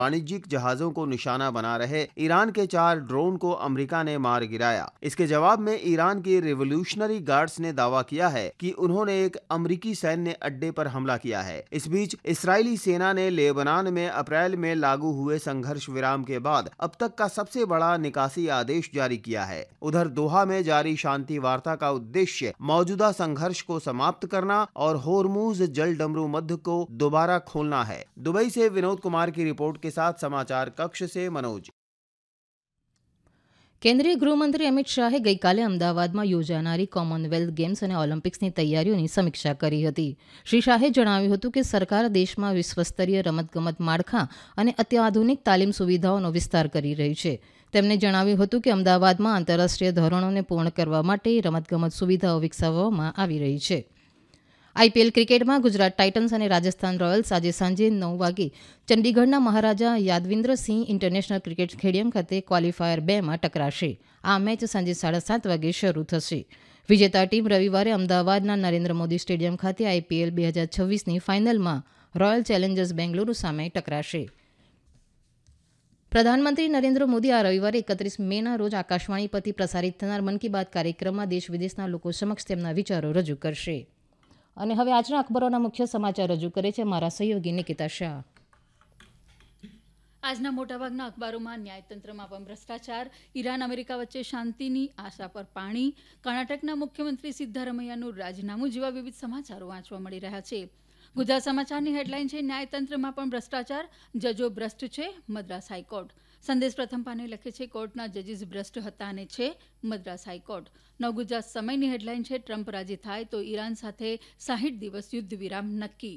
वाणिज्यिक जहाजों को निशाना बना रहे ईरान के 4 ड्रोन को अमेरिका ने मार गिराया। इसके जवाब में ईरान की रिवोल्यूशनरी गार्ड्स ने दावा किया है कि उन्होंने एक अमेरिकी सैन्य अड्डे पर हमला किया है। इस बीच इस्राएली सेना ने लेबनान में अप्रैल में लागू हुए संघर्ष विराम के बाद अब तक का सबसे बड़ा निकासी आदेश जारी किया है। उधर दोहा में जारी शांति वार्ता का उद्देश्य मौजूदा संघर्ष को समाप्त करना और होर्मुज जल डमरू मध्य को दोबारा खोलना है। दुबई से विनोद कुमार की रिपोर्ट के साथ समाचार कक्ष से मनोज। કેન્દ્રીય ગૃહમંત્રી અમિત શાહે ગઈકાલે અમદાવાદમાં યોજાનારી કોમનવેલ્થ ગેમ્સ અને ઓલિમ્પિક્સની તૈયારીઓની સમીક્ષા કરી હતી. શ્રી શાહે જણાવ્યું હતું કે સરકાર દેશમાં વિશ્વસ્તરીય રમતગમત માળખા અને અત્યાધુનિક તાલીમ સુવિધાઓનો વિસ્તાર કરી રહી છે. તેમણે જણાવ્યું હતું કે અમદાવાદમાં આંતરરાષ્ટ્રીય ધોરણોને પૂર્ણ કરવા માટે રમતગમત સુવિધાઓ વિકસાવવામાં આવી રહી છે. આઈપીએલ ક્રિકેટમાં ગુજરાત ટાઇટન્સ અને રાજસ્થાન રોયલ્સ આજે સાંજે 9 વાગે ચંડીગઢના મહારાજા યાદવિન્દ્રસિંહ ઇન્ટરનેશનલ ક્રિકેટ સ્ટેડિયમ ખાતે ક્વોલિફાયર 2માં ટકરાશે. આ મેચ સાંજે 7:30 વાગે શરૂ થશે. વિજેતા ટીમ રવિવારે અમદાવાદના નરેન્દ્ર મોદી સ્ટેડિયમ ખાતે આઈપીએલ 2026ની ફાઇનલમાં રોયલ ચેલેન્જર્સ બેંગલુરુ સામે ટકરાશે. પ્રધાનમંત્રી નરેન્દ્ર મોદી આ રવિવારે 31 મેના રોજ આકાશવાણી પરથી પ્રસારિત થનાર મન કી બાત કાર્યક્રમમાં દેશ વિદેશના લોકો સમક્ષ તેમના વિચારો રજૂ કરશે. અને હવે આજના અખબારોના મુખ્ય સમાચાર રજૂ કરે છે મારા સહયોગી નિકિતા શાહ. આજના મોટાભાગના અખબારોમાં ન્યાયતંત્રમાં પણ ભ્રષ્ટાચાર, ઈરાન અમેરિકા વચ્ચે શાંતિની આશા પર પાણી, કર્ણાટકના મુખ્યમંત્રી સિદ્ધારમૈયાનું રાજીનામું જેવા વિવિધ સમાચારો વાંચવા મળી રહ્યા છે. ગુજરાત સમાચારની હેડલાઇન છે ન્યાયતંત્રમાં પણ ભ્રષ્ટાચાર, જજો ભ્રષ્ટ છે, મદ્રાસ હાઈકોર્ટ. સંદેશ પ્રથમ પાને લખે છે કોર્ટના જજીસ ભ્રષ્ટ હતા અને છે મદ્રાસ હાઈકોર્ટ. નવગુજરાત સમયની હેડલાઇન છે ટ્રમ્પ રાજી થાય તો ઈરાન સાથે 60 દિવસ યુદ્ધ વિરામ નક્કી.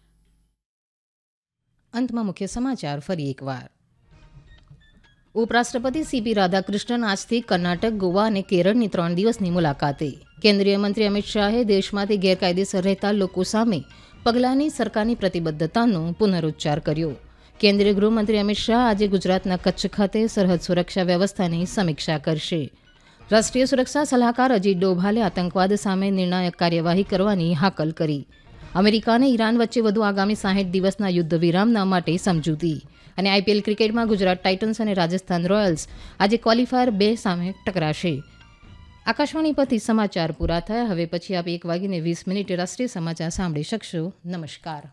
અંતમાં મુખ્ય સમાચાર ફરી એકવાર. ઉપરાષ્ટ્રપતિ સીપી રાધાકૃષ્ણન આજથી કર્ણાટક, ગોવા અને કેરળની 3 દિવસની મુલાકાતે. કેન્દ્રીય મંત્રી અમિત શાહે દેશમાંથી ગેરકાયદેસર રહેતા લોકો સામે પગલાંની સરકારની પ્રતિબદ્ધતાનો પુનરુચ્ચાર કર્યો. કેન્દ્રીય ગૃહમંત્રી અમિત શાહ આજે ગુજરાતના કચ્છ ખાતે સરહદ સુરક્ષા વ્યવસ્થાની સમીક્ષા કરશે. રાષ્ટ્રીય સુરક્ષા સલાહકાર અજીત ડોભાલે આતંકવાદ સામે નિર્ણાયક કાર્યવાહી કરવાની હાકલ કરી. અમેરિકા અને ઈરાન વચ્ચે વધુ આગામી 60 દિવસના યુદ્ધ વિરામના માટે સમજૂતી. અને આઈપીએલ ક્રિકેટમાં ગુજરાત ટાઇટન્સ અને રાજસ્થાન રોયલ્સ આજે ક્વોલિફાયર 2 સામે ટકરાશે. આકાશવાણી પરથી સમાચાર પૂરા થયા. હવે પછી આપ 1:20 રાષ્ટ્રીય સમાચાર સાંભળી શકશો. નમસ્કાર.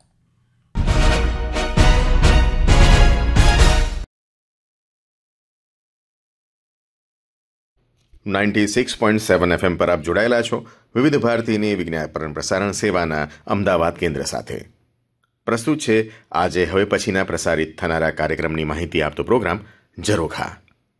96.7 FM પર આપ જોડાયેલા છો વિવિધ ભારતીની વિજ્ઞાપન પ્રસારણ સેવાના અમદાવાદ કેન્દ્ર સાથે. પ્રસ્તુત છે આજે હવે પછીના પ્રસારિત થનારા કાર્યક્રમની માહિતી આપતો પ્રોગ્રામ ઝરોખા.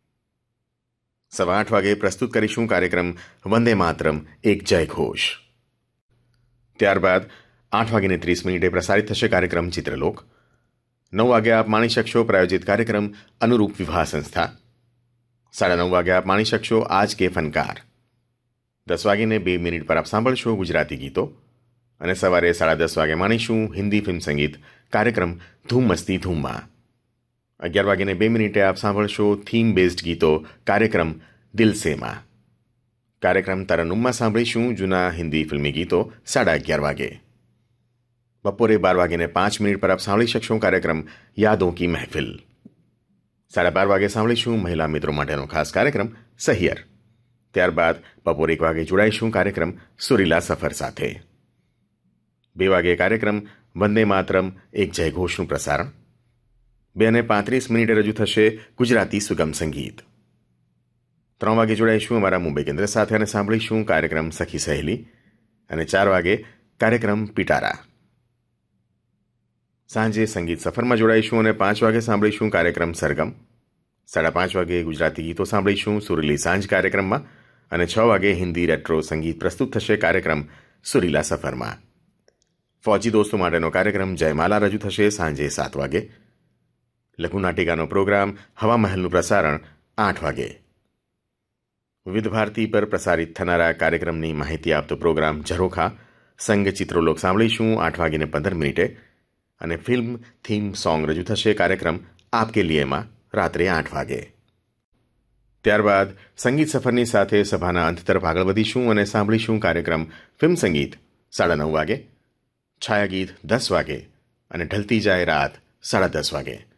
8:15 વાગે પ્રસ્તુત કરીશું કાર્યક્રમ વંદે માતરમ એક જય ઘોષ. ત્યારબાદ 8:30 પ્રસારિત થશે કાર્યક્રમ ચિત્રલોક. 9 વાગે આપ માણી શકશો પ્રાયોજિત કાર્યક્રમ અનુરૂપ વિવાહ સંસ્થા. 9:30 વાગે આપ માણી શકશો આજ કે ફનકાર. 10:02 પર આપ સાંભળશો ગુજરાતી ગીતો અને સવારે 10:30 વાગે માણીશું હિન્દી ફિલ્મ સંગીત કાર્યક્રમ ધૂમ મસ્તી ધૂમમાં. 11:02 આપ સાંભળશો થીમ બેઝડ ગીતો કાર્યક્રમ દિલ સેમાં. કાર્યક્રમ તરન્નુમમાં સાંભળીશું જૂના હિન્દી ફિલ્મી ગીતો 11:30 વાગે. બપોરે 12:05 પર આપ સાંભળી શકશો કાર્યક્રમ યાદોં કી મહેફિલ. 12:30 વાગે સાંભળીશું મહિલા મિત્રો માટેનો ખાસ કાર્યક્રમ સહિયર. ત્યારબાદ બપોરે 1 વાગે જોડાઈશું કાર્યક્રમ સુરીલા સફર સાથે. 2 વાગે કાર્યક્રમ વંદે માતરમ એક જય ઘોષનું પ્રસારણ. 2:35 રજૂ થશે ગુજરાતી સુગમ સંગીત. 3 વાગે જોડાઈશું અમારા મુંબઈ કેન્દ્ર સાથે અને સાંભળીશું કાર્યક્રમ સખી સહેલી. અને 4 વાગે કાર્યક્રમ પિટારા. સાંજે સંગીત સફરમાં જોડાઈશું અને 5 વાગે સાંભળીશું કાર્યક્રમ સરગમ. 5:30 વાગે ગુજરાતી ગીતો સાંભળીશું સુરીલી સાંજ કાર્યક્રમમાં અને 6 વાગે હિન્દી રેટ્રો સંગીત પ્રસ્તુત થશે કાર્યક્રમ સુરીલા સફરમાં. ફૌજી દોસ્તો માટેનો કાર્યક્રમ જયમાલા રજૂ થશે સાંજે 7 વાગે. લઘુનાટિકાનો પ્રોગ્રામ હવા મહેલનું પ્રસારણ 8 વાગે. વિવિધ ભારતી પર પ્રસારિત થનારા કાર્યક્રમની માહિતી આપતો પ્રોગ્રામ ઝરોખા સંગ ચિત્રોલોક સાંભળીશું 8:15 અને ફિલ્મ થીમ સોંગ રજૂ થશે કાર્યક્રમ આપકે લીએમાં રાત્રે 8 વાગે. ત્યારબાદ સંગીત સફરની સાથે સભાના અંત તરફ આગળ વધીશું અને સાંભળીશું કાર્યક્રમ ફિલ્મ સંગીત 9:30 વાગે, છાયાગીત 10 વાગે અને ઢલતી જાય રાત 10:30 વાગે.